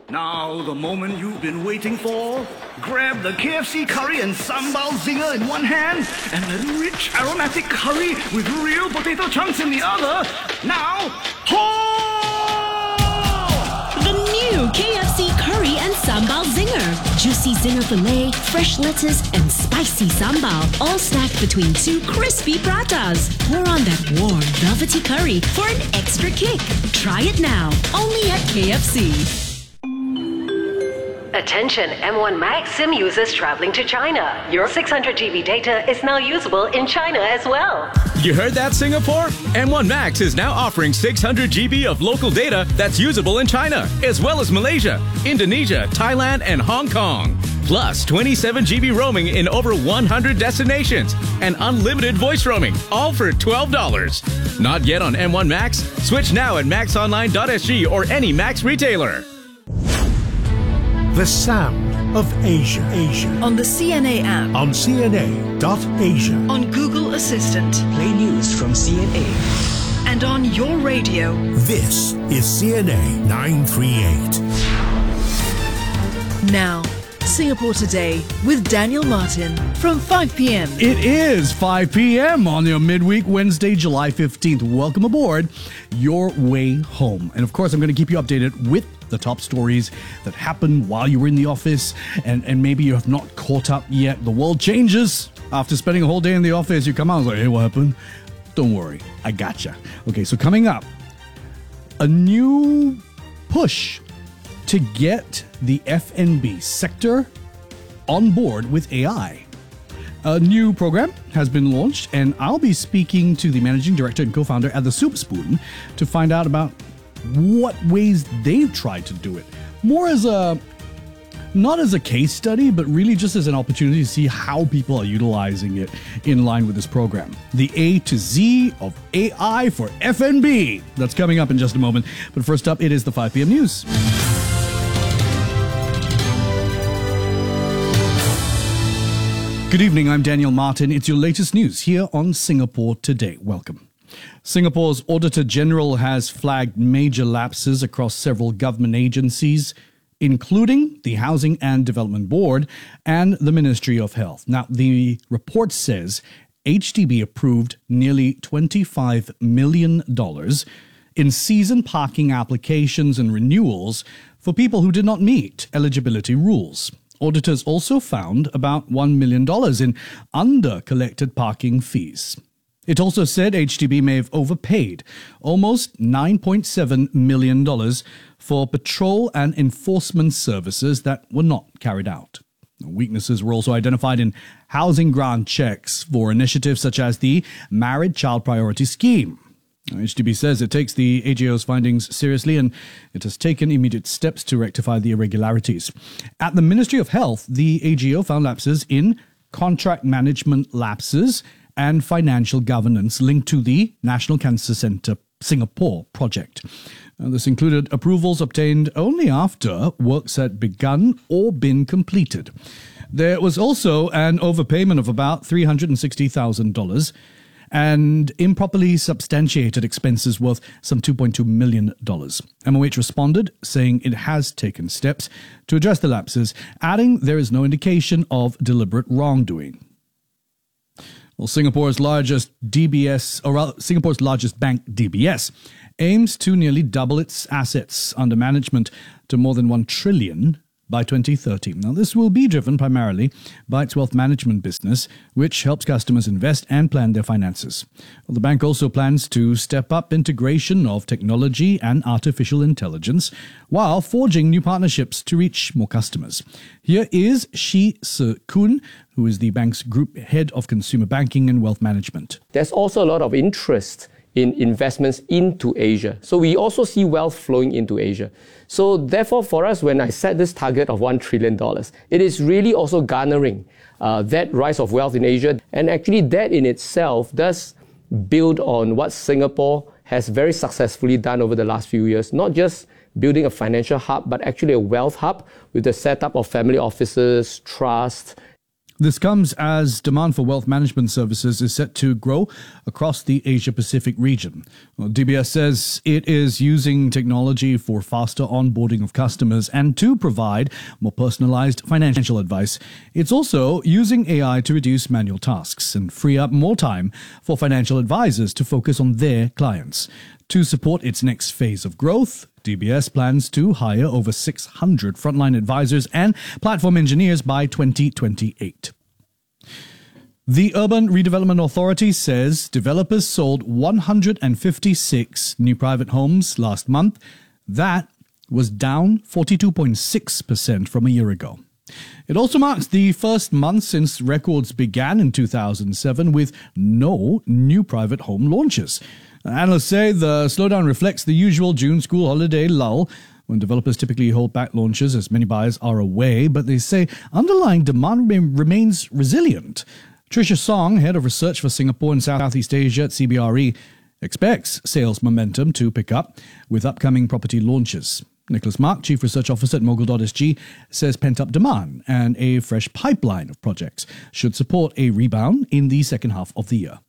Now, the moment you've been waiting for. Grab the KFC curry and sambal zinger in one hand and the rich aromatic curry with real potato chunks in the other. Now, The new KFC curry and sambal zinger. Juicy zinger filet, fresh lettuce and spicy sambal, all stacked between two crispy pratas. Pour on that warm, velvety curry for an extra kick. Try it now, only at KFC. Attention M1 Max SIM users traveling to China. Your 600 GB data is now usable in China as well. You heard that, Singapore? M1 Max is now offering 600 GB of local data that's usable in China, as well as Malaysia, Indonesia, Thailand, and Hong Kong. Plus 27 GB roaming in over 100 destinations and unlimited voice roaming, all for $12. Not yet on M1 Max? Switch now at maxonline.sg or any Max retailer. The sound of Asia. On the CNA app. On CNA.Asia. On Google Assistant. Play news from CNA. And on your radio. This is CNA 938. Now, Singapore Today with Daniel Martin from 5 p.m. It is 5 p.m. on your midweek Wednesday, July 15th. Welcome aboard your way home. And of course, I'm going to keep you updated with the top stories that happened while you were in the office and maybe you have not caught up yet. The world changes. After spending a whole day in the office, you come out and like, hey, what happened? Don't worry, I gotcha. Okay, so coming up, a new push to get the F&B sector on board with AI. A new program has been launched, and I'll be speaking to the managing director and co-founder at the Soup Spoon to find out about what ways they've tried to do it. More as not as a case study, but really just as an opportunity to see how people are utilizing it in line with this program. The A to Z of AI for F&B. That's coming up in just a moment. But first up, it is the 5 p.m. news. Good evening, I'm Daniel Martin. It's your latest news here on Singapore Today. Welcome. Singapore's Auditor General has flagged major lapses across several government agencies, including the Housing and Development Board and the Ministry of Health. Now, the report says HDB approved nearly $25 million in season parking applications and renewals for people who did not meet eligibility rules. Auditors also found about $1 million in under-collected parking fees. It also said HDB may have overpaid almost $9.7 million for patrol and enforcement services that were not carried out. Weaknesses were also identified in housing grant checks for initiatives such as the Married Child Priority Scheme. HDB says it takes the AGO's findings seriously and it has taken immediate steps to rectify the irregularities. At the Ministry of Health, the AGO found lapses in contract management lapses and financial governance linked to the National Cancer Centre Singapore project. This included approvals obtained only after works had begun or been completed. There was also an overpayment of about $360,000 and improperly substantiated expenses worth some $2.2 million. MOH responded, saying it has taken steps to address the lapses, adding there is no indication of deliberate wrongdoing. Well, Singapore's largest bank, DBS, aims to nearly double its assets under management to more than $1 trillion by 2030. Now, this will be driven primarily by its wealth management business, which helps customers invest and plan their finances. Well, the bank also plans to step up integration of technology and artificial intelligence while forging new partnerships to reach more customers. Here is Shi Se-kun, who is the bank's group head of consumer banking and wealth management. There's also a lot of interest in investments into Asia. So we also see wealth flowing into Asia. So therefore, for us, when I set this target of $1 trillion, it is really also garnering that rise of wealth in Asia. And actually that in itself does build on what Singapore has very successfully done over the last few years, not just building a financial hub, but actually a wealth hub with the setup of family offices, trust. This comes as demand for wealth management services is set to grow across the Asia-Pacific region. Well, DBS says it is using technology for faster onboarding of customers and to provide more personalized financial advice. It's also using AI to reduce manual tasks and free up more time for financial advisors to focus on their clients. To support its next phase of growth, DBS plans to hire over 600 frontline advisors and platform engineers by 2028. The Urban Redevelopment Authority says developers sold 156 new private homes last month. That was down 42.6% from a year ago. It also marks the first month since records began in 2007 with no new private home launches. Analysts say the slowdown reflects the usual June school holiday lull, when developers typically hold back launches as many buyers are away, but they say underlying demand remains resilient. Tricia Song, head of research for Singapore and Southeast Asia at CBRE, expects sales momentum to pick up with upcoming property launches. Nicholas Mark, Chief Research Officer at Mogul.sg, says pent-up demand and a fresh pipeline of projects should support a rebound in the second half of the year.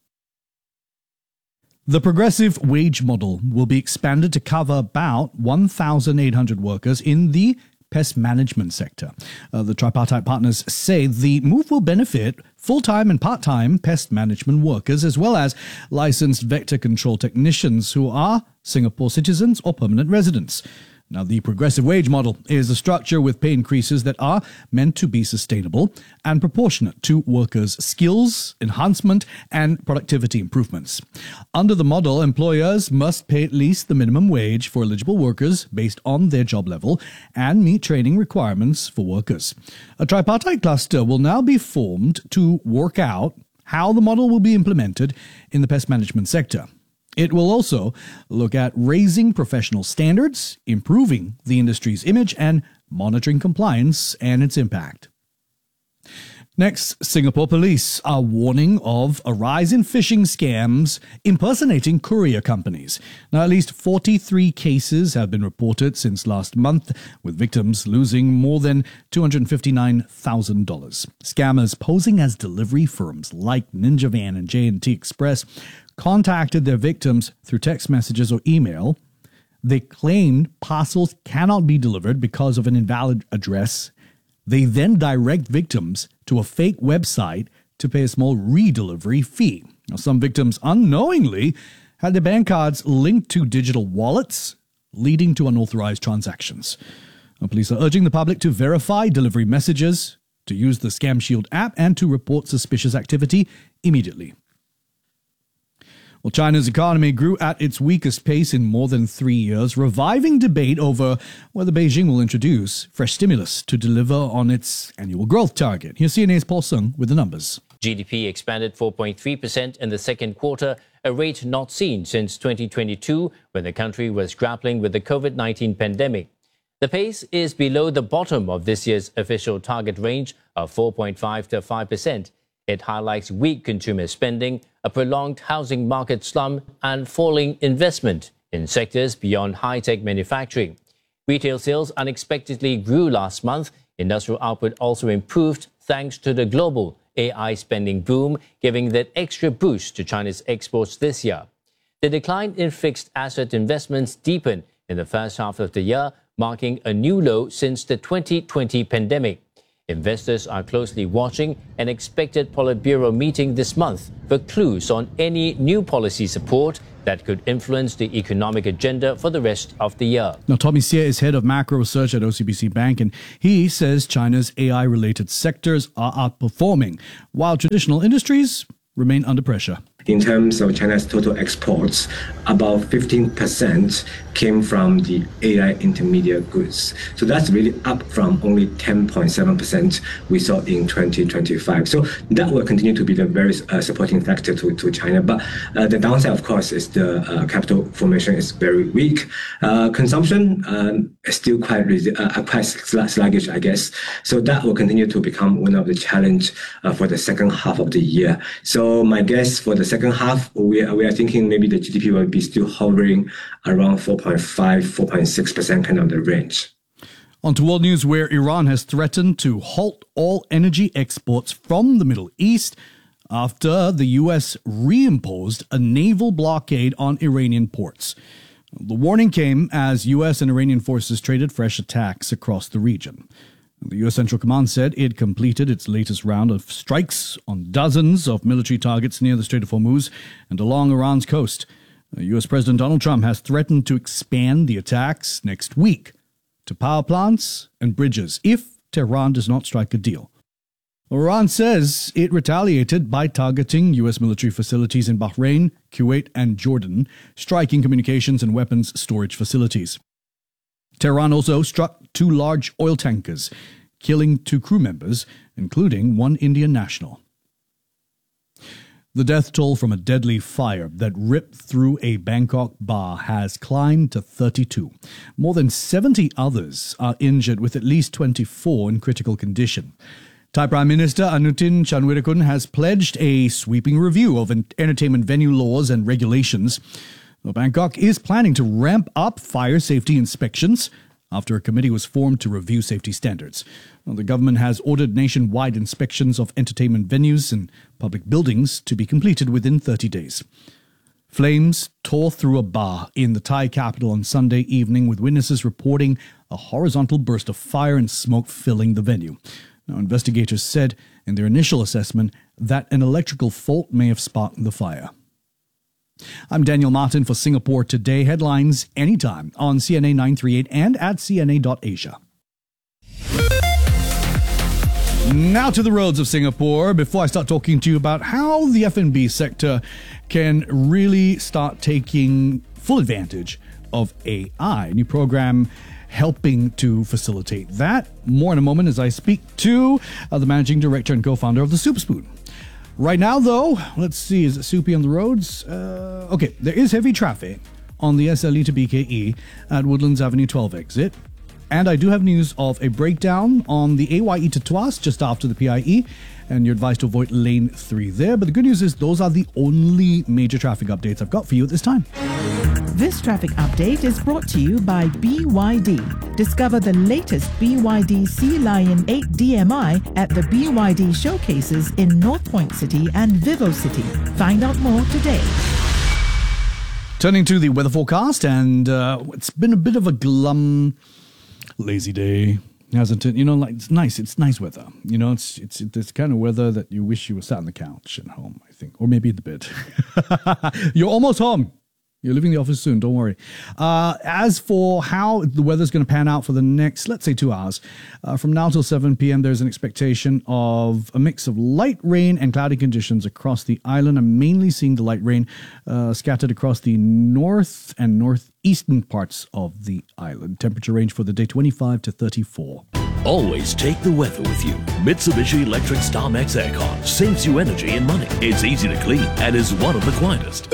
The progressive wage model will be expanded to cover about 1,800 workers in the pest management sector. The tripartite partners say the move will benefit full-time and part-time pest management workers as well as licensed vector control technicians who are Singapore citizens or permanent residents. Now, the progressive wage model is a structure with pay increases that are meant to be sustainable and proportionate to workers' skills, enhancement, and productivity improvements. Under the model, employers must pay at least the minimum wage for eligible workers based on their job level and meet training requirements for workers. A tripartite cluster will now be formed to work out how the model will be implemented in the pest management sector. It will also look at raising professional standards, improving the industry's image, and monitoring compliance and its impact. Next, Singapore police are warning of a rise in phishing scams impersonating courier companies. Now, at least 43 cases have been reported since last month, with victims losing more than $259,000. Scammers posing as delivery firms like Ninja Van and J&T Express contacted their victims through text messages or email. They claimed parcels cannot be delivered because of an invalid address. They then direct victims to a fake website to pay a small redelivery fee. Now, some victims unknowingly had their bank cards linked to digital wallets, leading to unauthorized transactions. Now, police are urging the public to verify delivery messages, to use the Scam Shield app, and to report suspicious activity immediately. Well, China's economy grew at its weakest pace in more than 3 years, reviving debate over whether Beijing will introduce fresh stimulus to deliver on its annual growth target. Here's CNA's Paul Sung with the numbers. GDP expanded 4.3% in the second quarter, a rate not seen since 2022 when the country was grappling with the COVID-19 pandemic. The pace is below the bottom of this year's official target range of 4.5 to 5%. It highlights weak consumer spending, a prolonged housing market slump, and falling investment in sectors beyond high-tech manufacturing. Retail sales unexpectedly grew last month. Industrial output also improved thanks to the global AI spending boom, giving that extra boost to China's exports this year. The decline in fixed asset investments deepened in the first half of the year, marking a new low since the 2020 pandemic. Investors are closely watching an expected Politburo meeting this month for clues on any new policy support that could influence the economic agenda for the rest of the year. Now, Tommy Seah is head of macro research at OCBC Bank, and he says China's AI-related sectors are outperforming, while traditional industries remain under pressure. In terms of China's total exports, about 15% came from the AI intermediate goods. So that's really up from only 10.7% we saw in 2025. So that will continue to be the very supporting factor to China. But the downside, of course, is the capital formation is very weak. Consumption is still quite sluggish, I guess. So that will continue to become one of the challenge for the second half of the year. So my guess for the second half, we are thinking maybe the GDP will be still hovering around 4.5, 4.6% kind of the range. On to world news, where Iran has threatened to halt all energy exports from the Middle East after the U.S. reimposed a naval blockade on Iranian ports. The warning came as U.S. and Iranian forces traded fresh attacks across the region. The U.S. Central Command said it completed its latest round of strikes on dozens of military targets near the Strait of Hormuz and along Iran's coast. U.S. President Donald Trump has threatened to expand the attacks next week to power plants and bridges if Tehran does not strike a deal. Iran says it retaliated by targeting U.S. military facilities in Bahrain, Kuwait, and Jordan, striking communications and weapons storage facilities. Tehran also struck 2 large oil tankers, killing 2 crew members, including 1 Indian national. The death toll from a deadly fire that ripped through a Bangkok bar has climbed to 32. More than 70 others are injured, with at least 24 in critical condition. Thai Prime Minister Anutin Charnvirakul has pledged a sweeping review of entertainment venue laws and regulations. Bangkok is planning to ramp up fire safety inspections after a committee was formed to review safety standards. The government has ordered nationwide inspections of entertainment venues and public buildings to be completed within 30 days. Flames tore through a bar in the Thai capital on Sunday evening, with witnesses reporting a horizontal burst of fire and smoke filling the venue. Now, investigators said in their initial assessment that an electrical fault may have sparked the fire. I'm Daniel Martin for Singapore Today. Headlines anytime on CNA 938 and at CNA.Asia. Now to the roads of Singapore, before I start talking to you about how the F&B sector can really start taking full advantage of AI. A new program helping to facilitate that. More in a moment as I speak to the managing director and co-founder of the Soup Spoon. Right now, though, let's see, is it soupy on the roads? Okay, there is heavy traffic on the SLE to BKE at Woodlands Avenue 12 exit. And I do have news of a breakdown on the AYE to Tuas just after the PIE, and you're advised to avoid lane 3 there. But the good news is those are the only major traffic updates I've got for you at this time. This traffic update is brought to you by BYD. Discover the latest BYD Sea Lion 8 DMI at the BYD showcases in North Point City and Vivo City. Find out more today. Turning to the weather forecast, and it's been a bit of a glum, lazy day, hasn't it? You know, like it's nice weather. You know, it's this kind of weather that you wish you were sat on the couch at home, I think, or maybe in the bed. You're almost home. You're leaving the office soon, don't worry. As for how the weather's going to pan out for the next, let's say, 2 hours, from now till 7 p.m., there's an expectation of a mix of light rain and cloudy conditions across the island. I'm mainly seeing the light rain scattered across the north and northeastern parts of the island. Temperature range for the day 25 to 34. Always take the weather with you. Mitsubishi Electric StarMax Aircon saves you energy and money. It's easy to clean and is one of the quietest.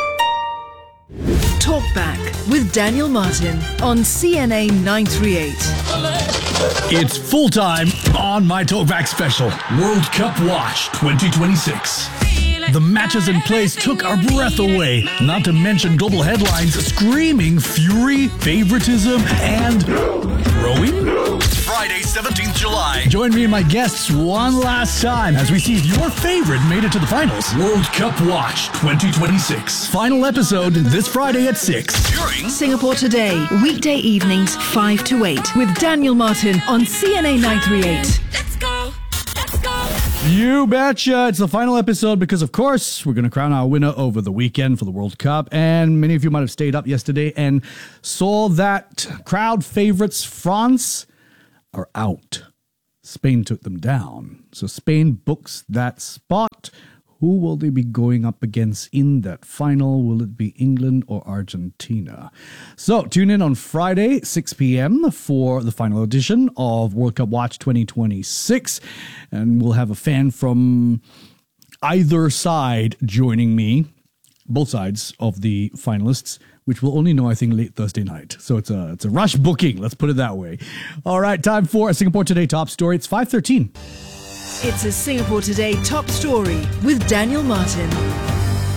Talk Back with Daniel Martin on CNA 938. It's full time on my Talkback special, World Cup Watch 2026. The matches in place took our breath away, not to mention global headlines screaming fury, favoritism, and rowing? Friday, 17th July. Join me and my guests one last time as we see if your favorite made it to the finals. World Cup Watch 2026. Final episode this Friday at 6. During Singapore Today, weekday evenings 5 to 8 with Daniel Martin on CNA 938. Let's go. Let's go. You betcha. It's the final episode because, of course, we're going to crown our winner over the weekend for the World Cup. And many of you might have stayed up yesterday and saw that crowd favorites France are out. Spain took them down. So Spain books that spot. Who will they be going up against in that final? Will it be England or Argentina? So tune in on Friday, 6 p.m. for the final edition of World Cup Watch 2026. And we'll have a fan from either side joining me, both sides of the finalists, which we'll only know, I think, late Thursday night. So it's a rush booking, let's put it that way. All right, time for a Singapore Today top story. It's 5:13. It's a Singapore Today top story with Daniel Martin.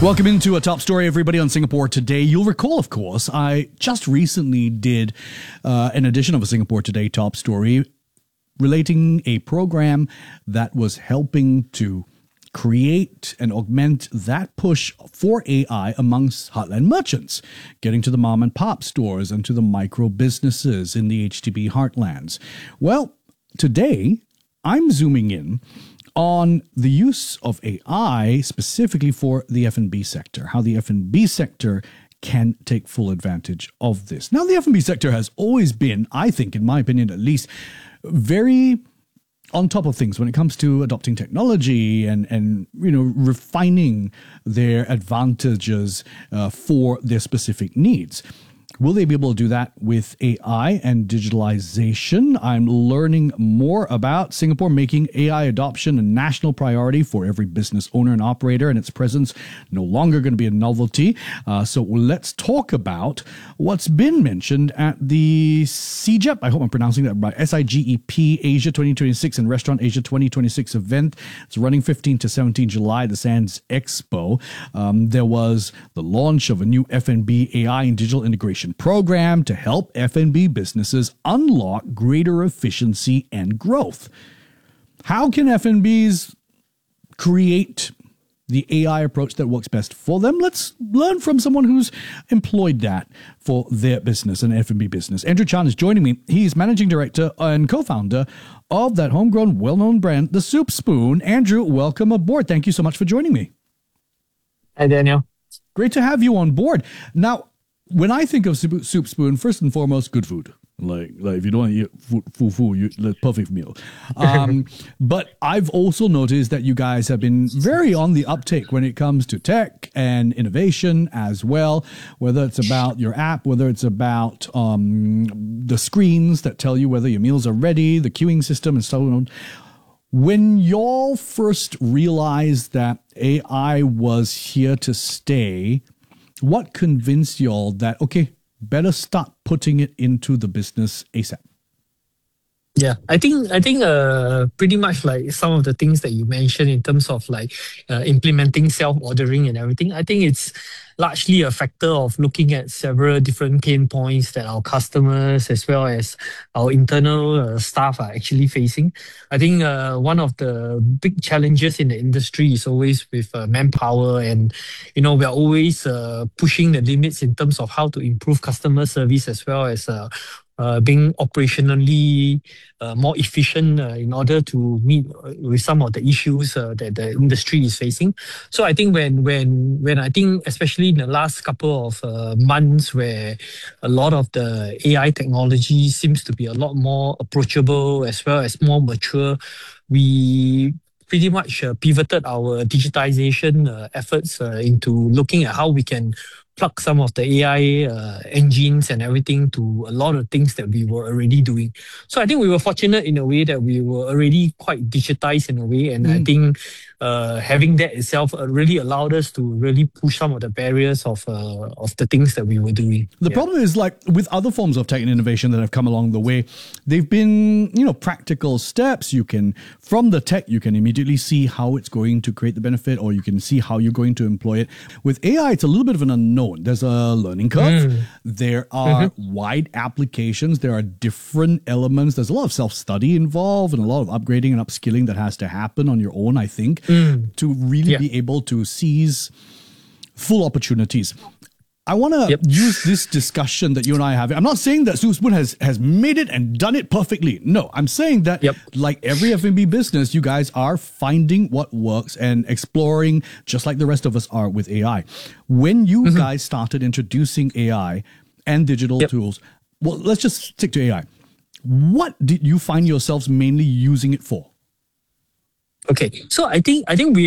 Welcome into a top story, everybody, on Singapore Today. You'll recall, of course, I just recently did an edition of a Singapore Today top story relating a program that was helping to create and augment that push for AI amongst heartland merchants, getting to the mom and pop stores and to the micro businesses in the HDB heartlands. Well, today I'm zooming in on the use of AI specifically for the F&B sector, how the F&B sector can take full advantage of this. Now, the F&B sector has always been, I think, in my opinion at least, very on top of things when it comes to adopting technology and refining their advantages for their specific needs. Will they be able to do that with AI and digitalization? I'm learning more about Singapore making AI adoption a national priority for every business owner and operator, and its presence no longer going to be a novelty. So let's talk about what's been mentioned at the SIGEP, I hope I'm pronouncing that right, SIGEP Asia 2026 and Restaurant Asia 2026 event. It's running 15 to 17 July at the Sands Expo. There was the launch of a new F&B AI and digital integration program to help F&B businesses unlock greater efficiency and growth. How can F&Bs create the AI approach that works best for them? Let's learn from someone who's employed that for their business, an F&B business. Andrew Chan is joining me. He's managing director and co-founder of that homegrown, well-known brand, The Soup Spoon. Andrew, welcome aboard. Thank you so much for joining me. Hi, Daniel. Great to have you on board. Now, when I think of Soup Spoon, first and foremost, good food. Like if you don't want to eat food, perfect meal. But I've also noticed that you guys have been very on the uptake when it comes to tech and innovation as well, whether it's about your app, whether it's about the screens that tell you whether your meals are ready, the queuing system and so on. When y'all first realized that AI was here to stay, what convinced y'all that, okay, better start putting it into the business ASAP? Yeah, I think pretty much like some of the things that you mentioned in terms of like implementing self-ordering and everything. I think it's largely a factor of looking at several different pain points that our customers as well as our internal staff are actually facing. I think one of the big challenges in the industry is always with manpower, and we are always pushing the limits in terms of how to improve customer service as well as being operationally more efficient in order to meet with some of the issues that the industry is facing. So I think when I think especially in the last couple of months where a lot of the AI technology seems to be a lot more approachable as well as more mature, we pretty much pivoted our digitization efforts into looking at how we can plug some of the AI engines and everything to a lot of things that we were already doing. So I think we were fortunate in a way that we were already quite digitized in a way, and I think having that itself really allowed us to really push some of the barriers of the things that we were doing. The problem is, like with other forms of tech and innovation that have come along the way, they've been, practical steps. You can, from the tech, you can immediately see how it's going to create the benefit, or you can see how you're going to employ it. With AI, it's a little bit of an unknown. There's a learning curve. There are wide applications. There are different elements. There's a lot of self-study involved and a lot of upgrading and upskilling that has to happen on your own, I think, to really be able to seize full opportunities. I want to use this discussion that you and I have. I'm not saying that Soup Spoon has made it and done it perfectly. No, I'm saying that like every F&B business, you guys are finding what works and exploring just like the rest of us are with AI. When you guys started introducing AI and digital tools, well, let's just stick to AI. What did you find yourselves mainly using it for? Okay, so I think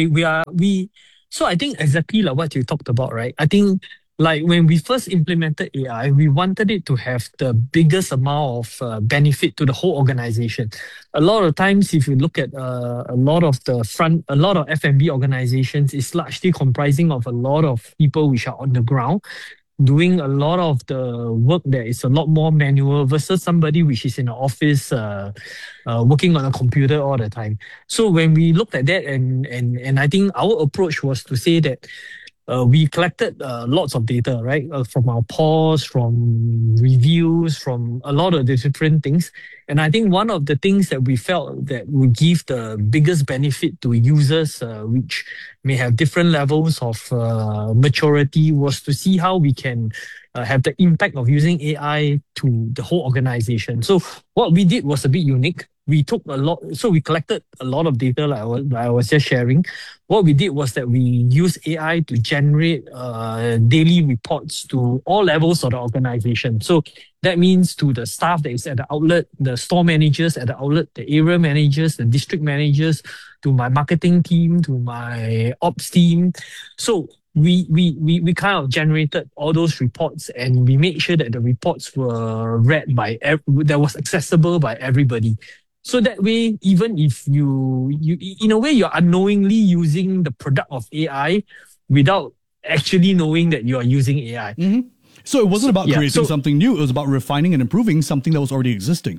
so I think exactly like what you talked about, right? I think like when we first implemented AI, we wanted it to have the biggest amount of benefit to the whole organization. A lot of times, if you look at a lot of F&B organizations, it's largely comprising of a lot of people which are on the ground, doing a lot of the work that is a lot more manual versus somebody which is in the office working on a computer all the time. So when we looked at that, and I think our approach was to say that we collected lots of data, right? From our polls, from reviews, from a lot of the different things. And I think one of the things that we felt that would give the biggest benefit to users, which may have different levels of maturity, was to see how we can have the impact of using AI to the whole organization. So what we did was a bit unique. We collected a lot of data like I was just sharing. What we did was that we used AI to generate daily reports to all levels of the organization. So that means to the staff that is at the outlet, the store managers at the outlet, the area managers, the district managers, to my marketing team, to my ops team. So we kind of generated all those reports, and we made sure that the reports were read that was accessible by everybody. So that way, even if you in a way, you're unknowingly using the product of AI without actually knowing that you are using AI. Mm-hmm. So it wasn't about creating something new. It was about refining and improving something that was already existing.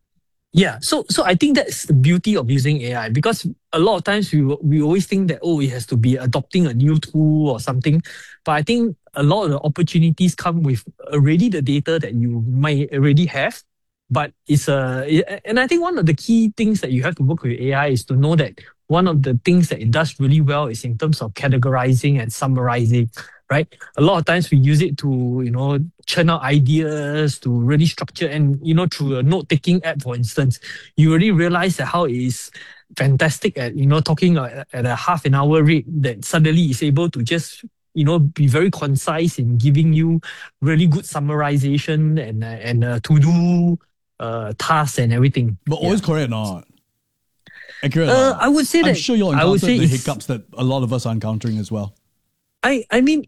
Yeah. So I think that's the beauty of using AI, because a lot of times we always think that, it has to be adopting a new tool or something. But I think a lot of the opportunities come with already the data that you might already have. But and I think one of the key things that you have to work with AI is to know that one of the things that it does really well is in terms of categorizing and summarizing, right? A lot of times we use it to, churn out ideas, to really structure, and, through a note-taking app, for instance, you really realize that how it is fantastic at, talking at a half an hour rate, that suddenly is able to just be very concise in giving you really good summarization and to-do tasks and everything. But always correct or not? Accurate. I would say that I'm sure you'll encounter the hiccups that a lot of us are encountering as well. I mean,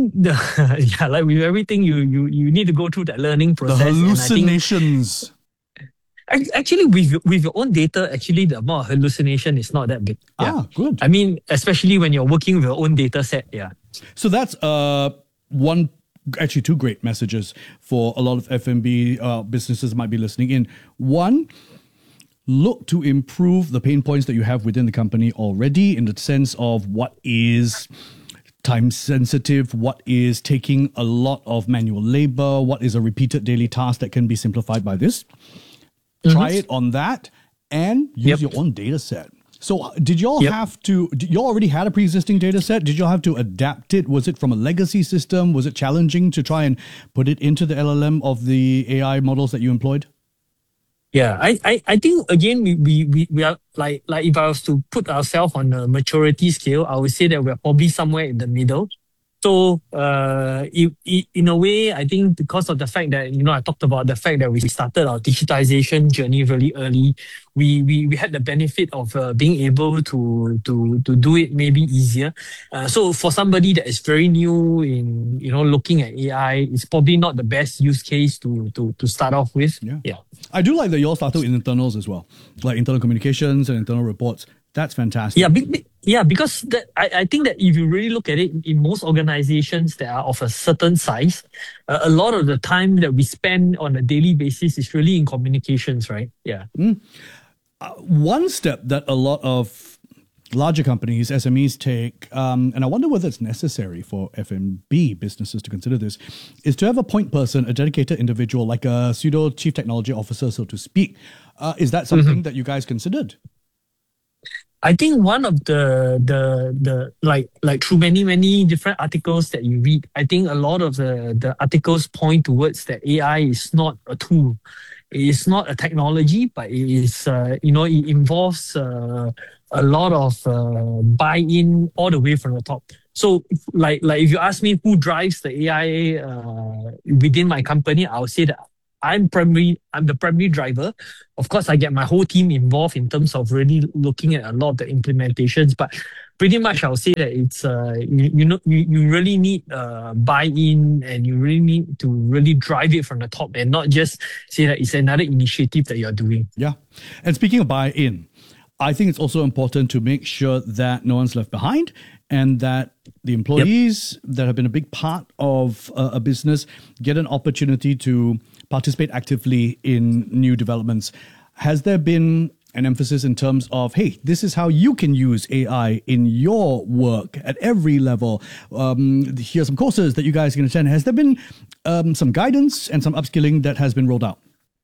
like with everything, you need to go through that learning process. The hallucinations. Actually, with your own data, actually the amount of hallucination is not that big. Yeah. Good. I mean, especially when you're working with your own data set. Yeah. So that's two great messages for a lot of F&B businesses might be listening in. One, look to improve the pain points that you have within the company already, in the sense of what is time sensitive, what is taking a lot of manual labor, what is a repeated daily task that can be simplified by this. Try it on that and use your own data set. So did y'all have to, y'all already had a pre-existing data set? Did y'all have to adapt it? Was it from a legacy system? Was it challenging to try and put it into the LLM of the AI models that you employed? Yeah, I think again we are like if I was to put ourselves on a maturity scale, I would say that we're probably somewhere in the middle. So in a way, I think because of the fact that I talked about the fact that we started our digitization journey really early, we had the benefit of being able to do it maybe easier. So for somebody that is very new in looking at AI, it's probably not the best use case to start off with. Yeah. I do like that you all started with internals as well, like internal communications and internal reports. That's fantastic. Yeah, because I think that if you really look at it, in most organizations that are of a certain size, a lot of the time that we spend on a daily basis is really in communications, right? Yeah. One step that a lot of larger companies, SMEs take, and I wonder whether it's necessary for F&B businesses to consider this, is to have a point person, a dedicated individual, like a pseudo chief technology officer, so to speak. Is that something that you guys considered? I think one of the like through many different articles that you read, I think a lot of the articles point towards that AI is not a tool. It is not a technology, but it is it involves a lot of buy-in all the way from the top. So like if you ask me who drives the AI within my company, I would say that I'm the primary driver. Of course, I get my whole team involved in terms of really looking at a lot of the implementations, but pretty much I'll say that it's you really need buy-in, and you really need to really drive it from the top and not just say that it's another initiative that you're doing. Yeah. And speaking of buy-in, I think it's also important to make sure that no one's left behind and that the employees that have been a big part of a business get an opportunity to participate actively in new developments. Has there been an emphasis in terms of, hey, this is how you can use AI in your work at every level. Here's some courses that you guys can attend. Has there been some guidance and some upskilling that has been rolled out?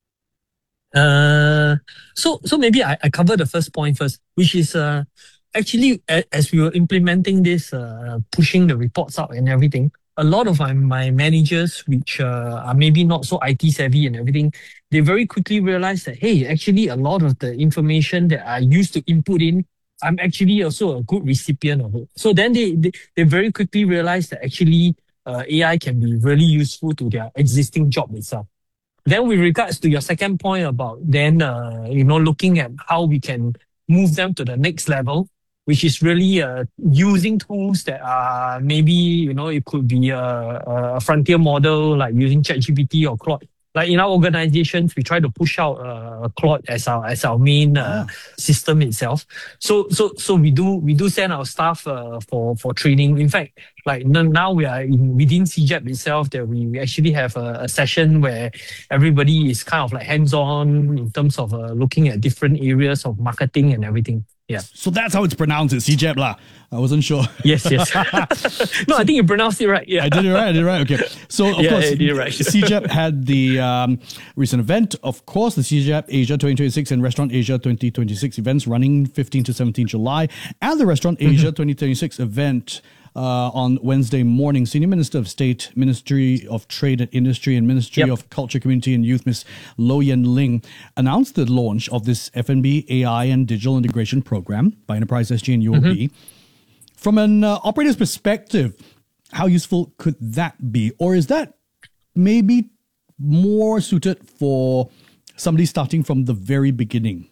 So maybe I cover the first point first, which is actually as we were implementing this, pushing the reports out and everything, a lot of my managers, which are maybe not so IT savvy and everything, they very quickly realized that, hey, actually a lot of the information that I used to input in, I'm actually also a good recipient of it. So then they very quickly realized that actually AI can be really useful to their existing job itself. Then with regards to your second point about then, looking at how we can move them to the next level, which is really using tools that are maybe, it could be a frontier model like using ChatGPT or Claude. Like in our organizations, we try to push out Claude as our main system itself. So we do send our staff for training. In fact, like now we are within CJEP itself that we actually have a session where everybody is kind of like hands-on in terms of looking at different areas of marketing and everything. Yeah. So that's how it's pronounced, it's CJEP lah. I wasn't sure. Yes. No, I think you pronounced it right. Yeah. I did it right. Okay. So, of course, I did it right. CJEP had the recent event, of course, the CJEP Asia 2026 and Restaurant Asia 2026 events running 15 to 17 July, and the Restaurant Asia 2026 event on Wednesday morning. Senior Minister of State, Ministry of Trade and Industry and Ministry of Culture, Community and Youth, Ms. Low Yen Ling, announced the launch of this F&B AI and digital integration program by Enterprise SG and UOB. From an operator's perspective, how useful could that be? Or is that maybe more suited for somebody starting from the very beginning?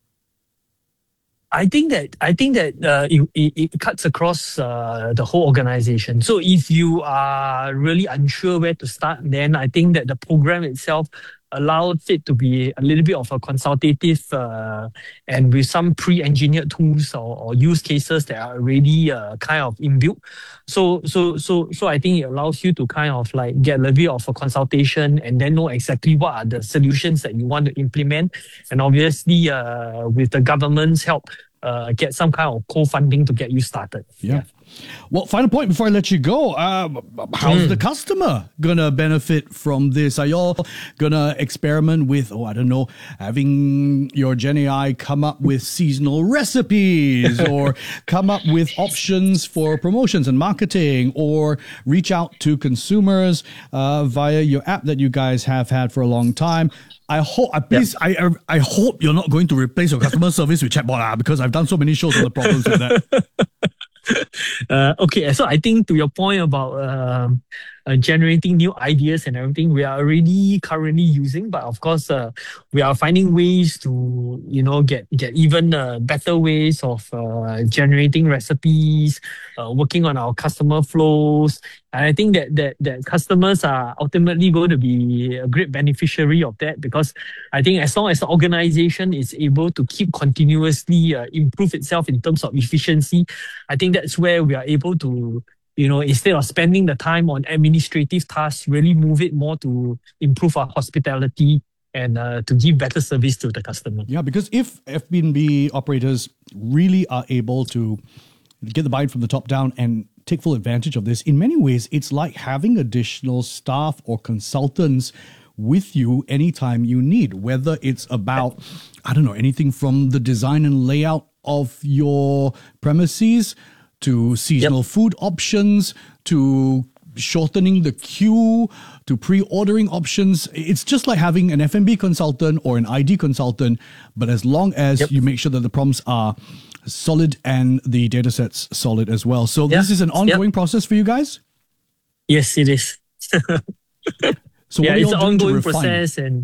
I think that it cuts across the whole organization. So if you are really unsure where to start, then I think that the program itself allows it to be a little bit of a consultative and with some pre-engineered tools or use cases that are already kind of inbuilt. So I think it allows you to kind of like get a little bit of a consultation and then know exactly what are the solutions that you want to implement. And obviously with the government's help, get some kind of co-funding to get you started. Yeah. Well, final point before I let you go. How's the customer going to benefit from this? Are y'all going to experiment with, having your Gen AI come up with seasonal recipes or come up with options for promotions and marketing or reach out to consumers via your app that you guys have had for a long time? I hope you're not going to replace your customer service with chatbot because I've done so many shows on the problems with that. Okay, so I think to your point about generating new ideas and everything, we are already currently using, but of course we are finding ways to get even better ways of generating recipes, working on our customer flows, and I think that customers are ultimately going to be a great beneficiary of that, because I think as long as the organization is able to keep continuously improve itself in terms of efficiency, I think that's where we are able to, instead of spending the time on administrative tasks, really move it more to improve our hospitality and to give better service to the customer. Yeah, because if F&B operators really are able to get the buy-in from the top down and take full advantage of this, in many ways, it's like having additional staff or consultants with you anytime you need, whether it's about, anything from the design and layout of your premises to seasonal food options, to shortening the queue, to pre-ordering options. It's just like having an F&B consultant or an ID consultant, but as long as you make sure that the prompts are solid and the data set's solid as well. So this is an ongoing process for you guys? Yes, it is. So what it's an ongoing process, and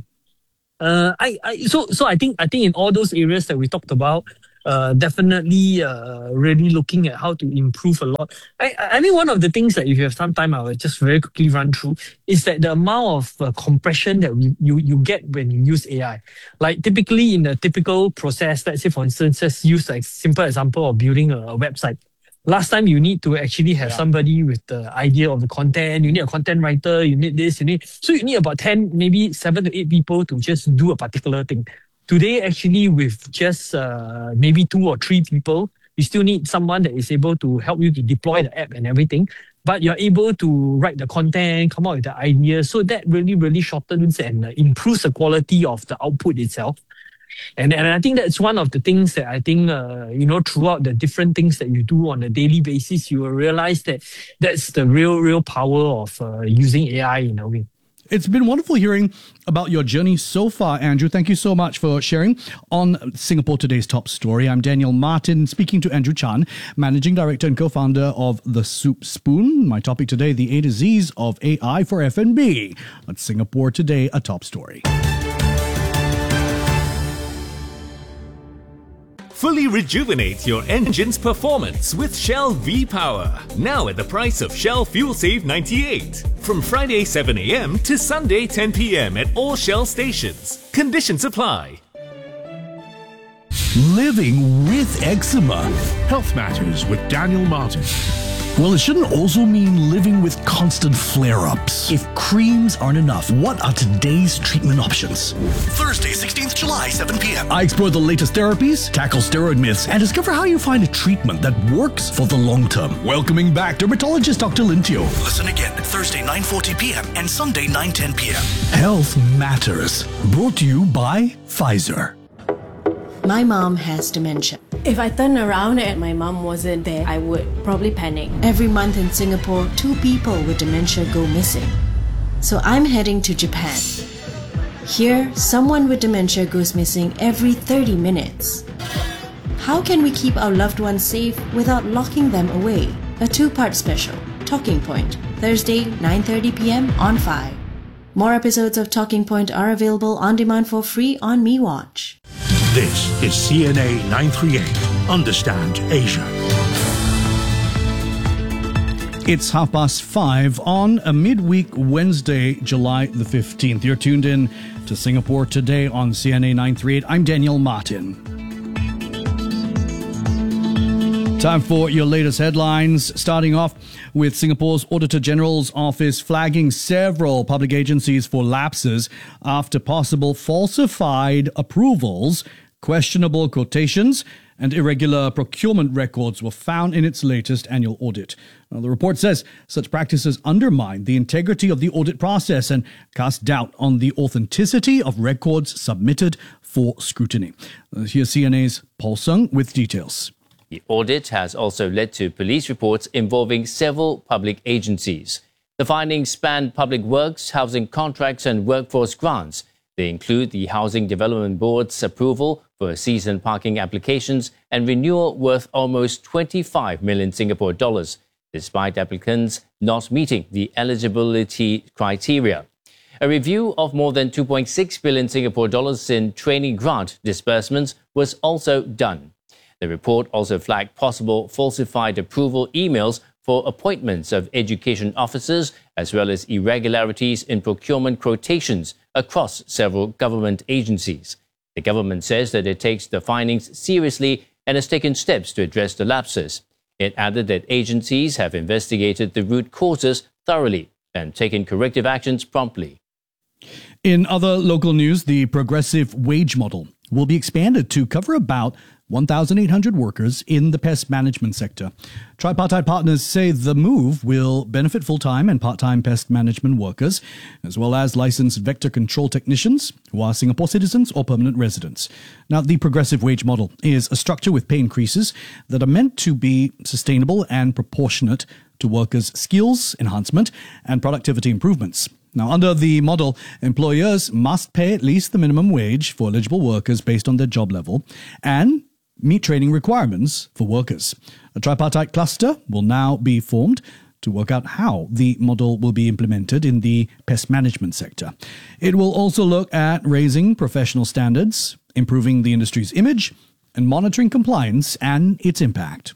I think in all those areas that we talked about, definitely really looking at how to improve a lot. I mean, one of the things that if you have some time, I will just very quickly run through is that the amount of compression that you get when you use AI. Like typically in a typical process, let's say for instance, just use like simple example of building a website. Last time you need to actually have somebody with the idea of the content, you need a content writer, you need this, so you need about 10, maybe 7 to 8 people to just do a particular thing. today, actually, with just maybe 2 or 3 people, you still need someone that is able to help you to deploy the app and everything. But you're able to write the content, come up with the ideas. So that really shortens and improves the quality of the output itself. And I think that's one of the things that I think, throughout the different things that you do on a daily basis, you will realize that that's the real power of using AI in a way. It's been wonderful hearing about your journey so far, Andrew. Thank you so much for sharing on Singapore Today's Top Story. I'm Daniel Martin, speaking to Andrew Chan, Managing Director and Co-founder of The Soup Spoon. My topic today, the A to Z's of AI for F&B. That's Singapore Today, a top story. Fully rejuvenate your engine's performance with Shell V-Power. Now at the price of Shell Fuel Save 98. From Friday 7 a.m. to Sunday 10 p.m. at all Shell stations. Conditions apply. Living with eczema. Health Matters with Daniel Martin. Well, it shouldn't also mean living with constant flare-ups. If creams aren't enough, what are today's treatment options? Thursday, 16th July, 7 p.m. I explore the latest therapies, tackle steroid myths, and discover how you find a treatment that works for the long term. Welcoming back dermatologist Dr. Lintio. Listen again, Thursday, 9:40 p.m. and Sunday, 9:10 p.m. Health Matters. Brought to you by Pfizer. My mom has dementia. If I turned around and my mom wasn't there, I would probably panic. Every month in Singapore, 2 people with dementia go missing. So I'm heading to Japan. Here, someone with dementia goes missing every 30 minutes. How can we keep our loved ones safe without locking them away? A 2-part special, Talking Point, Thursday, 9:30 p.m. on 5. More episodes of Talking Point are available on demand for free on MeWatch. This is CNA 938. Understand Asia. It's 5:30 on a midweek Wednesday, July the 15th. You're tuned in to Singapore Today on CNA 938. I'm Daniel Martin. Time for your latest headlines, starting off with Singapore's Auditor General's office flagging several public agencies for lapses after possible falsified approvals, questionable quotations, and irregular procurement records were found in its latest annual audit. Now, the report says such practices undermine the integrity of the audit process and cast doubt on the authenticity of records submitted for scrutiny. Here's CNA's Paul Sung with details. The audit has also led to police reports involving several public agencies. The findings span public works, housing contracts and workforce grants. They include the Housing Development Board's approval for season parking applications and renewal worth almost 25 million Singapore dollars, despite applicants not meeting the eligibility criteria. A review of more than 2.6 billion Singapore dollars in training grant disbursements was also done. The report also flagged possible falsified approval emails for appointments of education officers, as well as irregularities in procurement quotations across several government agencies. The government says that it takes the findings seriously and has taken steps to address the lapses. It added that agencies have investigated the root causes thoroughly and taken corrective actions promptly. In other local news, the progressive wage model will be expanded to cover about 1,800 workers in the pest management sector. Tripartite partners say the move will benefit full-time and part-time pest management workers, as well as licensed vector control technicians who are Singapore citizens or permanent residents. Now, the progressive wage model is a structure with pay increases that are meant to be sustainable and proportionate to workers' skills enhancement and productivity improvements. Now, under the model, employers must pay at least the minimum wage for eligible workers based on their job level and meet training requirements for workers. A tripartite cluster will now be formed to work out how the model will be implemented in the pest management sector. It will also look at raising professional standards, improving the industry's image, and monitoring compliance and its impact.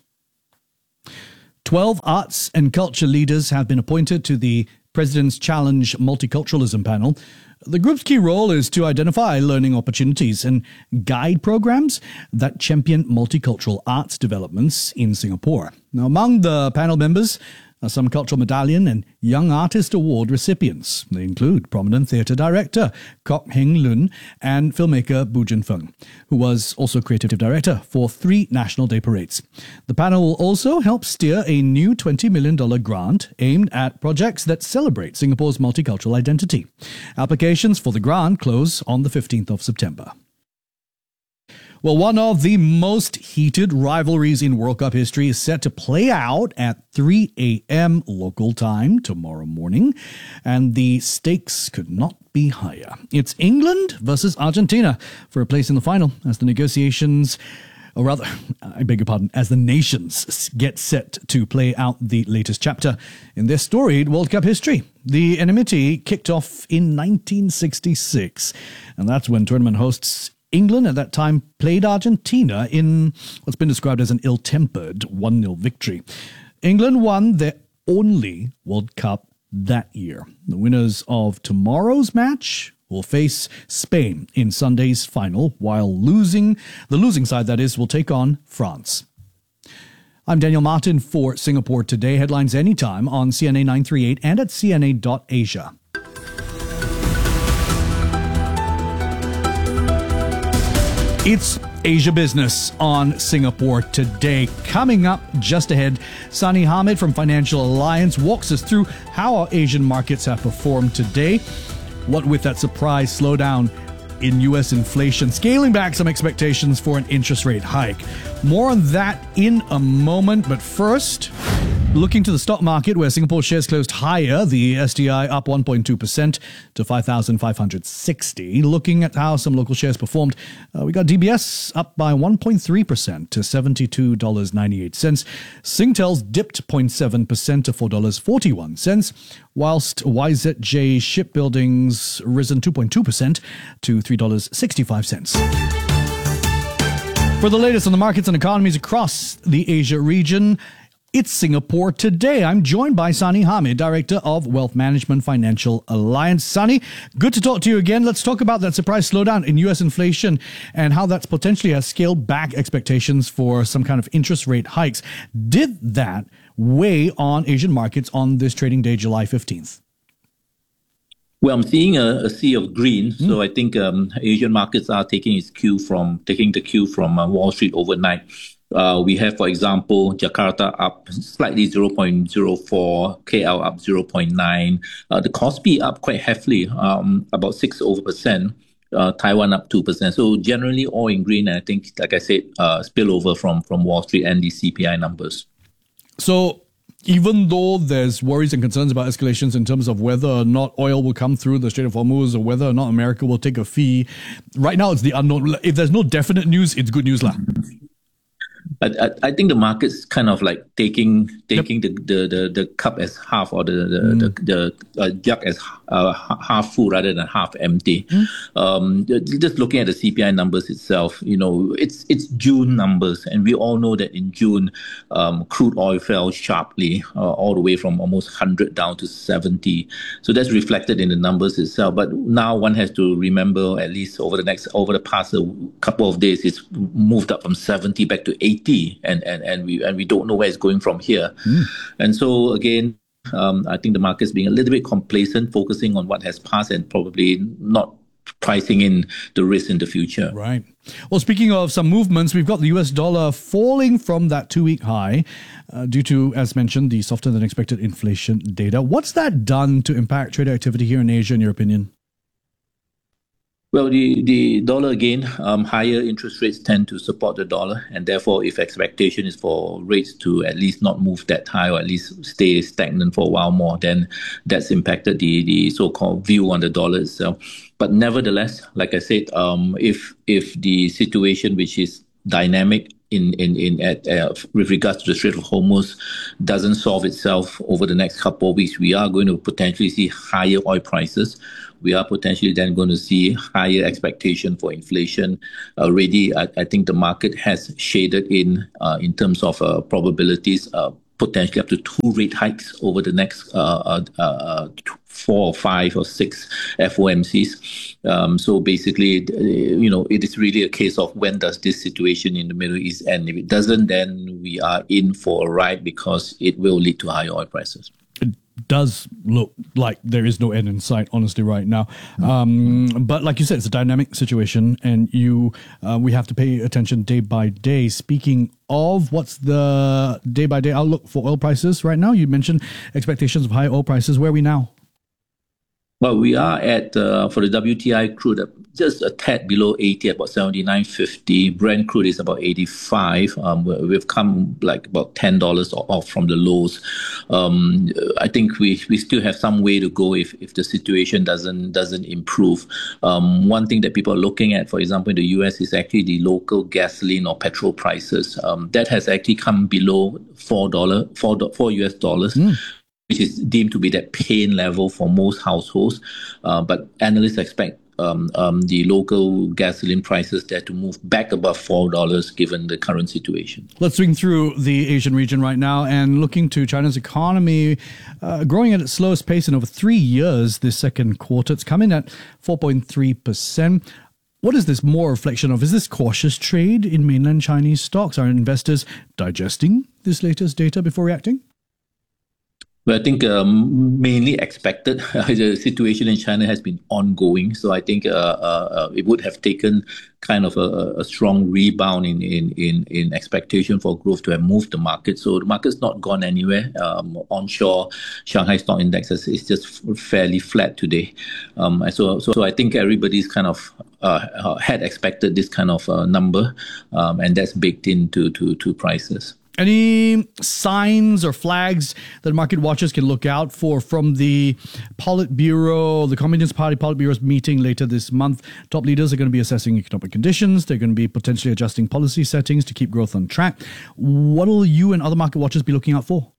12 arts and culture leaders have been appointed to the President's Challenge Multiculturalism Panel. The group's key role is to identify learning opportunities and guide programs that champion multicultural arts developments in Singapore. Now, among the panel members some Cultural Medallion and Young Artist Award recipients. They include prominent theatre director Kok Heng Lun and filmmaker Bu Jin Feng, who was also creative director for 3 National Day parades. The panel will also help steer a new $20 million grant aimed at projects that celebrate Singapore's multicultural identity. Applications for the grant close on the 15th of September. Well, one of the most heated rivalries in World Cup history is set to play out at 3 a.m. local time tomorrow morning, and the stakes could not be higher. It's England versus Argentina for a place in the final as the negotiations, or rather, I beg your pardon, as the nations get set to play out the latest chapter in their storied World Cup history. The enmity kicked off in 1966, and that's when tournament hosts England at that time played Argentina in what's been described as an ill-tempered 1-0 victory. England won their only World Cup that year. The winners of tomorrow's match will face Spain in Sunday's final, while the losing side, that is, will take on France. I'm Daniel Martin for Singapore Today. Headlines anytime on CNA 938 and at cna.asia. It's Asia Business on Singapore Today. Coming up just ahead, Sani Hamid from Financial Alliance walks us through how our Asian markets have performed today. What with that surprise slowdown in U.S. inflation, scaling back some expectations for an interest rate hike. More on that in a moment, but first, looking to the stock market where Singapore shares closed higher, the STI up 1.2% to 5,560. Looking at how some local shares performed, we got DBS up by 1.3% to $72.98. Singtel's dipped 0.7% to $4.41, whilst YZJ Shipbuilding's risen 2.2% to $3.65. For the latest on the markets and economies across the Asia region, it's Singapore Today. I'm joined by Sani Hamid, Director of Wealth Management Financial Alliance. Sani, good to talk to you again. Let's talk about that surprise slowdown in U.S. inflation and how that's potentially has scaled back expectations for some kind of interest rate hikes. Did that weigh on Asian markets on this trading day, July 15th? Well, I'm seeing a sea of green. So I think Asian markets are taking the cue from Wall Street overnight. We have, for example, Jakarta up slightly 0.04, KL up 0.9, the Kospi up quite heavily, about 6%, Taiwan up 2%. So generally all in green, and I think, like I said, spillover from Wall Street and the CPI numbers. So even though there's worries and concerns about escalations in terms of whether or not oil will come through the Strait of Hormuz or whether or not America will take a fee, right now it's the unknown. If there's no definite news, it's good news lah. I think the market's kind of like taking the cup as half, or the jug as half full rather than half empty. Just looking at the CPI numbers itself, it's June numbers, and we all know that in June, crude oil fell sharply, all the way from almost 100 down to 70. So that's reflected in the numbers itself. But now one has to remember, at least over the past couple of days, it's moved up from 70 back to 80. And we don't know where it's going from here. And so again, I think the market's being a little bit complacent, focusing on what has passed and probably not pricing in the risk in the future. Right. Well, speaking of some movements, we've got the US dollar falling from that 2-week high due to, as mentioned, the softer than expected inflation data. What's that done to impact trade activity here in Asia, in your opinion? Well, the dollar again, higher interest rates tend to support the dollar, and therefore if expectation is for rates to at least not move that high or at least stay stagnant for a while more, then that's impacted the so-called view on the dollar itself. But nevertheless, like I said, if the situation, which is dynamic with regards to the Strait of Hormuz, doesn't solve itself over the next couple of weeks, we are going to potentially see higher oil prices. We are potentially then going to see higher expectation for inflation. Already, I think the market has shaded in terms of probabilities, potentially up to 2 rate hikes over the next 4 or 5 or 6 FOMCs. So basically, it is really a case of when does this situation in the Middle East end. If it doesn't, then we are in for a ride because it will lead to higher oil prices. Does look like there is no end in sight, honestly, right now. But like you said, it's a dynamic situation, and we have to pay attention day by day. Speaking of, what's the day-by-day outlook for oil prices right now? You mentioned expectations of high oil prices. Where are we now? Well, we are at, for the WTI crude, just a tad below 80, about 79.50. Brent crude is about 85. We've come like about $10 off from the lows. I think we still have some way to go if the situation doesn't improve. One thing that people are looking at, for example, in the US, is actually the local gasoline or petrol prices. That has actually come below $4 US dollars. Which is deemed to be that pain level for most households. But analysts expect the local gasoline prices there to move back above $4 given the current situation. Let's swing through the Asian region right now and looking to China's economy growing at its slowest pace in over 3 years this second quarter. It's come in at 4.3%. What is this more a reflection of? Is this cautious trade in mainland Chinese stocks? Are investors digesting this latest data before reacting? Well, I think mainly expected. The situation in China has been ongoing, so I think it would have taken kind of a strong rebound in expectation for growth to have moved the market. So the market's not gone anywhere. Onshore, Shanghai Stock Index is just fairly flat today. So I think everybody's kind of had expected this kind of number, and that's baked into prices. Any signs or flags that market watchers can look out for from the Politburo, the Communist Party Politburo's meeting later this month? Top leaders are going to be assessing economic conditions. They're going to be potentially adjusting policy settings to keep growth on track. What will you and other market watchers be looking out for?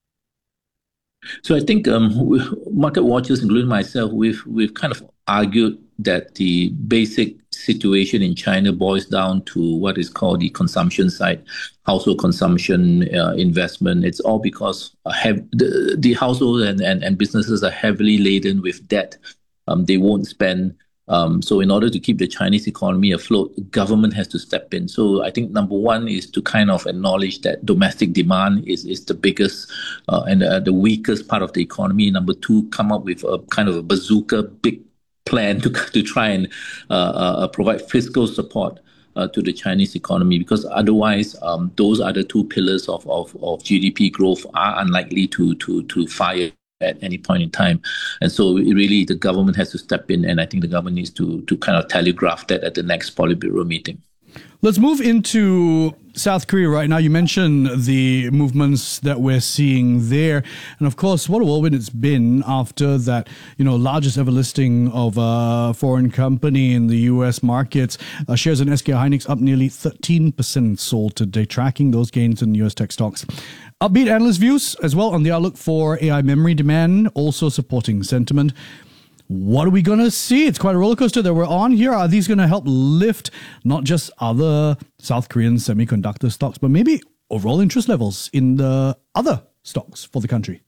So I think market watchers, including myself, we've kind of argued that the basic situation in China boils down to what is called the consumption side, household consumption, investment. It's all because the households and businesses are heavily laden with debt. They won't spend. So in order to keep the Chinese economy afloat, the government has to step in. So I think number one is to kind of acknowledge that domestic demand is the biggest and the weakest part of the economy. Number two, come up with a kind of a bazooka big plan to try and provide fiscal support to the Chinese economy, because otherwise those other two pillars of GDP growth are unlikely to fire at any point in time. And so really the government has to step in, and I think the government needs to kind of telegraph that at the next Politburo meeting. Let's move into South Korea right now. You mentioned the movements that we're seeing there. And of course, what a whirlwind it's been after that, largest ever listing of a foreign company in the US markets. Shares in SK Hynix up nearly 13% sold today, tracking those gains in US tech stocks. Upbeat analyst views as well on the outlook for AI memory demand, also supporting sentiment. What are we going to see? It's quite a roller coaster that we're on here. Are these going to help lift not just other South Korean semiconductor stocks, but maybe overall interest levels in the other stocks for the country?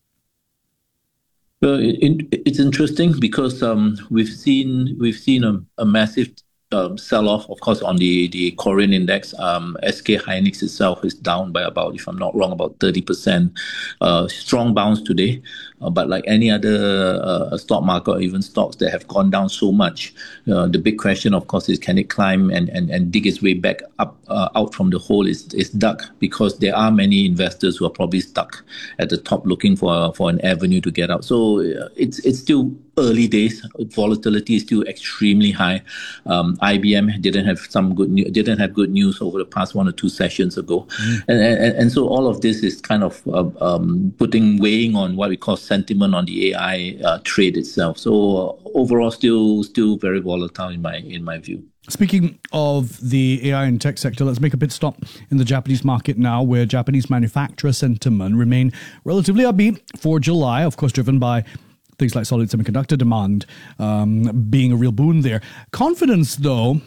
Well, it's interesting because we've seen a massive sell-off, of course, on the Korean index. SK Hynix itself is down by about, if I'm not wrong, about 30%. Strong bounce today. But like any other stock market or even stocks that have gone down so much, the big question, of course, is can it climb and dig its way back up out from the hole is dug, because there are many investors who are probably stuck at the top looking for an avenue to get out. So it's still early days. Volatility is still extremely high. IBM didn't have good news over the past 1 or 2 sessions ago, and so all of this is kind of weighing on what we call sentiment on the AI trade itself. So overall, still very volatile in my view. Speaking of the AI and tech sector, let's make a pit stop in the Japanese market now, where Japanese manufacturer sentiment remain relatively upbeat for July, of course, driven by things like solid semiconductor demand being a real boon there. Confidence, though,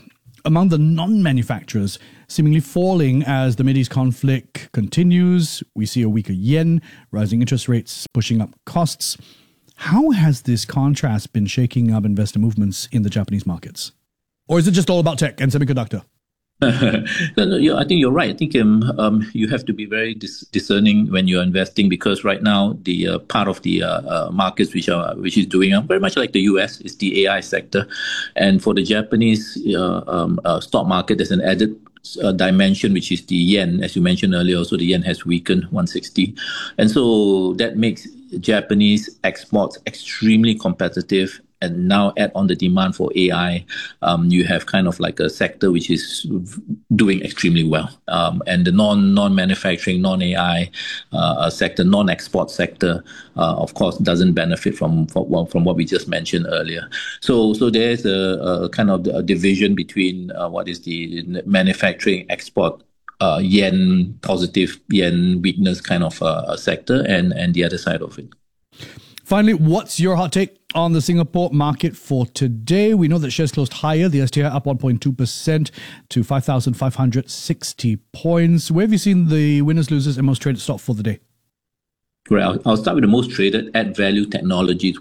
among the non-manufacturers seemingly falling as the Mideast conflict continues. We see a weaker yen, rising interest rates pushing up costs. How has this contrast been shaking up investor movements in the Japanese markets? Or is it just all about tech and semiconductor? I think you're right. I think you have to be very discerning when you're investing, because right now the part of the markets which is doing very much like the US is the AI sector, and for the Japanese stock market, there's an added dimension, which is the yen, as you mentioned earlier. Also, the yen has weakened 160, and so that makes Japanese exports extremely competitive. And now add on the demand for AI, you have kind of like a sector which is doing extremely well. And the non-manufacturing, non-AI sector, non-export sector, of course, doesn't benefit from what we just mentioned earlier. So there's a kind of a division between what is the manufacturing, export, yen positive, yen weakness kind of sector, and the other side of it. Finally, what's your hot take on the Singapore market for today? We know that shares closed higher. The STI up 1.2% to 5,560 points. Where have you seen the winners, losers, and most traded stock for the day? Great. I'll start with the most traded. Add Value Technologies,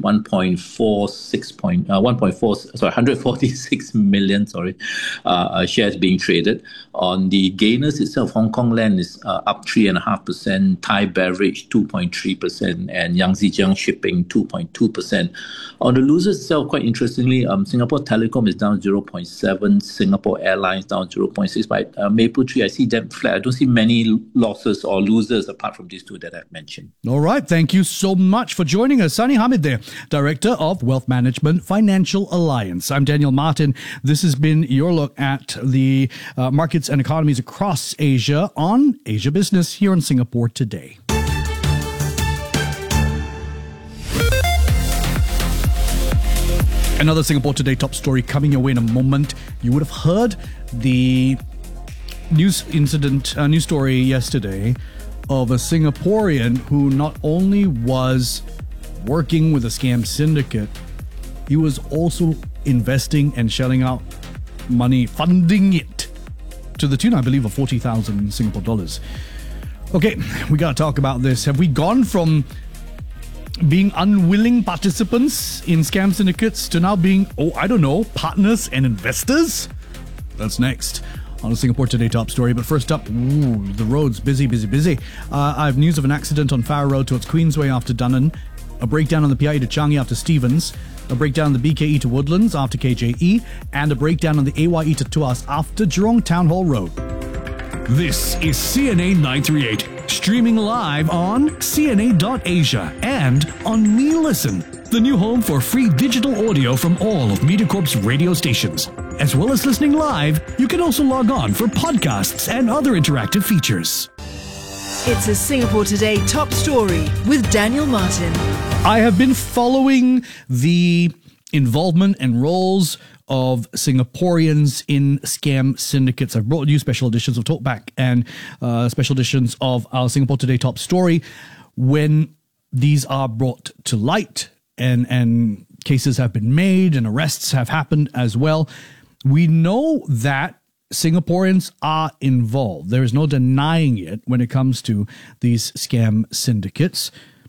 146 million shares being traded. On the gainers itself, Hong Kong Land is up 3.5%, Thai Beverage 2.3%, and Yangtze Jiang Shipping 2.2%. On the losers itself, quite interestingly, Singapore Telecom is down 0.7%, Singapore Airlines down 0.6%. But Mapletree, I see them flat. I don't see many losses or losers apart from these two that I've mentioned. All right. Thank you so much for joining us. Sani Hamid there, Director of Wealth Management Financial Alliance. I'm Daniel Martin. This has been your look at the markets and economies across Asia on Asia Business here in Singapore Today. Another Singapore Today top story coming your way in a moment. You would have heard the news story yesterday of a Singaporean who not only was working with a scam syndicate, he was also investing and shelling out money, funding it to the tune, I believe, of 40,000 Singapore dollars. Okay, we got to talk about this. Have we gone from being unwilling participants in scam syndicates to now being, partners and investors? That's next on the Singapore Today top story. But first up, the roads busy. I have news of an accident on Farrer Road towards Queensway after Dunnan, a breakdown on the PIE to Changi after Stevens, a breakdown on the BKE to Woodlands after KJE, and a breakdown on the AYE to Tuas after Jurong Town Hall Road. This is CNA 938, streaming live on CNA.Asia and on MeListen, the new home for free digital audio from all of MediaCorp's radio stations. As well as listening live, you can also log on for podcasts and other interactive features. It's a Singapore Today top story with Daniel Martin. I have been following the involvement and roles of Singaporeans in scam syndicates. I've brought you special editions of Talkback and special editions of our Singapore Today top story when these are brought to light and cases have been made and arrests have happened as well. We know that Singaporeans are involved. There is no denying it when it comes to these scam syndicates.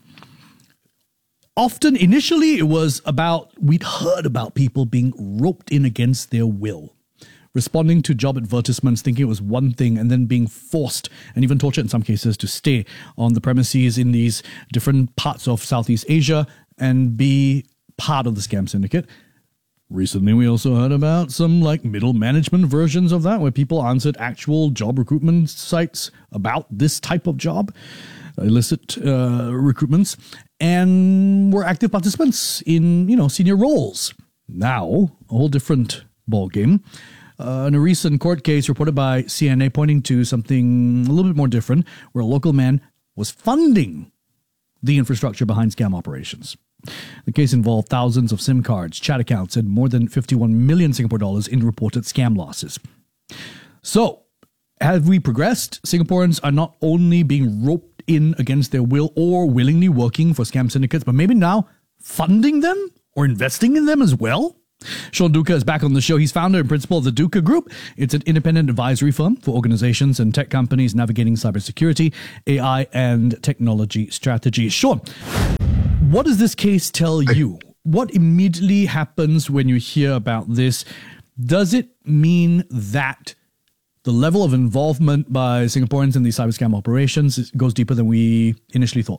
Often, initially, it was we'd heard about people being roped in against their will, responding to job advertisements, thinking it was one thing, and then being forced, and even tortured in some cases, to stay on the premises in these different parts of Southeast Asia and be part of the scam syndicate. Recently, we also heard about some middle management versions of that, where people answered actual job recruitment sites about this type of job, illicit recruitments, and were active participants in, senior roles. Now, a whole different ballgame. In a recent court case reported by CNA pointing to something a little bit more different, where a local man was funding the infrastructure behind scam operations. The case involved thousands of SIM cards, chat accounts, and more than 51 million Singapore dollars in reported scam losses. So, have we progressed? Singaporeans are not only being roped in against their will or willingly working for scam syndicates, but maybe now funding them or investing in them as well? Sean Duca is back on the show. He's founder and principal of the Duca Group. It's an independent advisory firm for organizations and tech companies navigating cybersecurity, AI, and technology strategy. Sean, what does this case tell you? What immediately happens when you hear about this? Does it mean that the level of involvement by Singaporeans in these cyber scam operations goes deeper than we initially thought?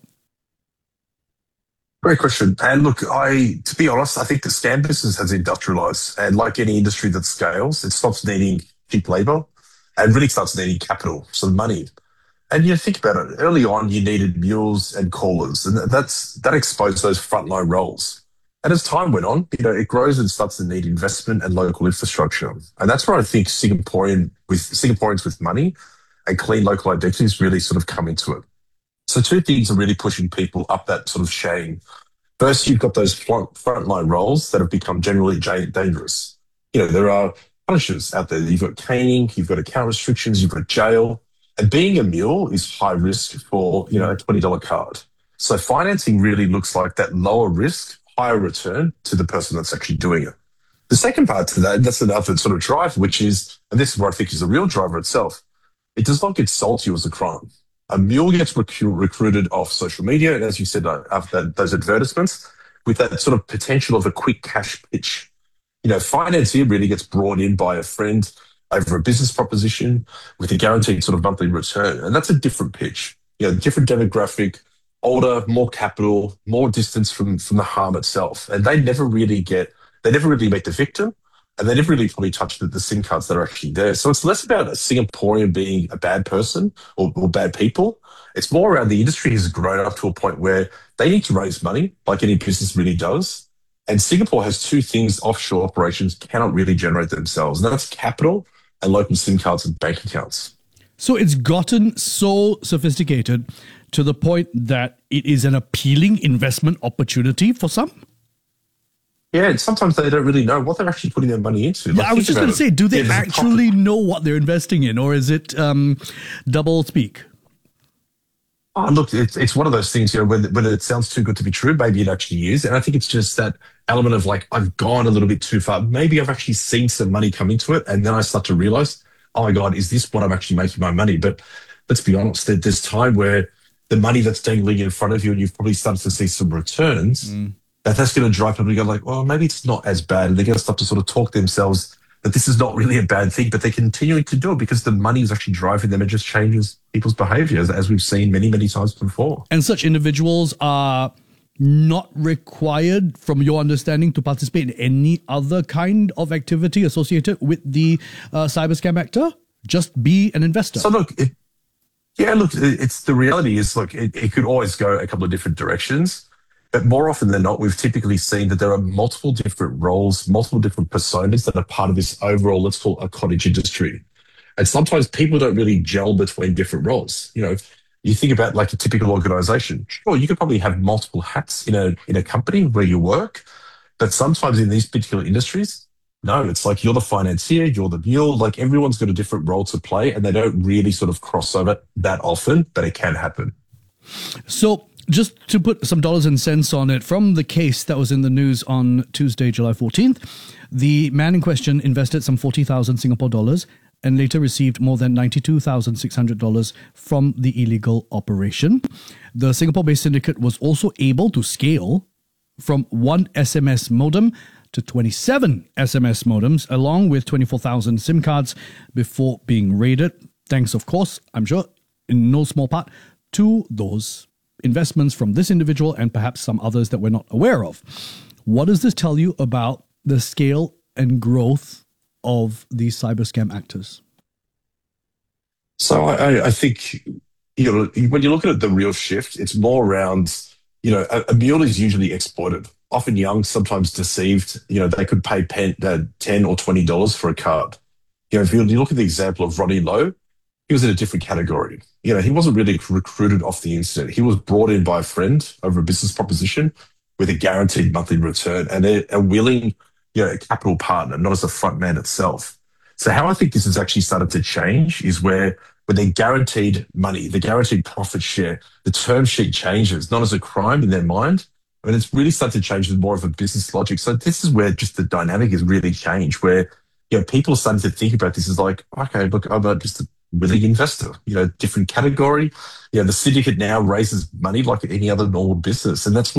Great question. And look, to be honest, I think the scam business has industrialized. And like any industry that scales, it stops needing cheap labor and really starts needing capital, so money. And think about it. Early on, you needed mules and callers, and that exposed those frontline roles. And as time went on, it grows and starts to need investment and local infrastructure. And that's where I think Singaporeans with money and clean local identities really sort of come into it. So two things are really pushing people up that sort of chain. First, you've got those frontline roles that have become generally dangerous. There are punishers out there. You've got caning, you've got account restrictions, you've got jail. And being a mule is high risk for, a $20 card. So financing really looks like that lower risk, higher return to the person that's actually doing it. The second part to that, and that's another sort of drive, which is, and this is what I think is the real driver itself, it does not get sold to you as a crime. A mule gets recruited off social media, and as you said, after those advertisements, with that sort of potential of a quick cash pitch. Financier really gets brought in by a friend over a business proposition with a guaranteed sort of monthly return, and that's a different pitch. Different demographic, older, more capital, more distance from the harm itself, and they never really meet the victim. And they never really probably touch the SIM cards that are actually there. So it's less about a Singaporean being a bad person or bad people. It's more around the industry has grown up to a point where they need to raise money, like any business really does. And Singapore has two things offshore operations cannot really generate themselves, and that's capital and local SIM cards and bank accounts. So it's gotten so sophisticated to the point that it is an appealing investment opportunity for some? Yeah, and sometimes they don't really know what they're actually putting their money into. Yeah, I was just going to say, do they actually know what they're investing in, or is it double speak? Oh, look, it's one of those things, when it sounds too good to be true, maybe it actually is. And I think it's just that element of I've gone a little bit too far. Maybe I've actually seen some money come into it, and then I start to realize, oh my God, is this what I'm actually making my money? But let's be honest, there's time where the money that's dangling in front of you, and you've probably started to see some returns, that's going to drive people to go well, maybe it's not as bad. And they're going to start to sort of talk themselves that this is not really a bad thing, but they're continuing to do it because the money is actually driving them. It just changes people's behaviors, as we've seen many, many times before. And such individuals are not required, from your understanding, to participate in any other kind of activity associated with the cyber scam actor? Just be an investor. So look, it's the reality is, it could always go a couple of different directions. But more often than not, we've typically seen that there are multiple different roles, multiple different personas that are part of this overall, let's call it a cottage industry. And sometimes people don't really gel between different roles. You think about a typical organization. Sure, you could probably have multiple hats in a company where you work. But sometimes in these particular industries, no, it's you're the financier, you're the mule, everyone's got a different role to play, and they don't really sort of cross over that often, but it can happen. So, just to put some dollars and cents on it, from the case that was in the news on Tuesday, July 14th, the man in question invested some 40,000 Singapore dollars and later received more than $92,600 from the illegal operation. The Singapore-based syndicate was also able to scale from one SMS modem to 27 SMS modems, along with 24,000 SIM cards before being raided. Thanks, of course, I'm sure, in no small part, to those investments from this individual and perhaps some others that we're not aware of. What does this tell you about the scale and growth of these cyber scam actors? So I think, when you look at the real shift, it's more around, a mule is usually exploited, often young, sometimes deceived. They could pay $10 or $20 for a card. If you look at the example of Ronnie Lowe, he was in a different category. He wasn't really recruited off the internet. He was brought in by a friend over a business proposition with a guaranteed monthly return and a willing, capital partner, not as a front man itself. So how I think this has actually started to change is where they're guaranteed money, the guaranteed profit share, the term sheet changes, not as a crime in their mind, I mean, it's really started to change with more of a business logic. So this is where just the dynamic has really changed, where, people are starting to think about this as like, okay, look, I'm not just a willing investor, different category. The syndicate now raises money like any other normal business. And that's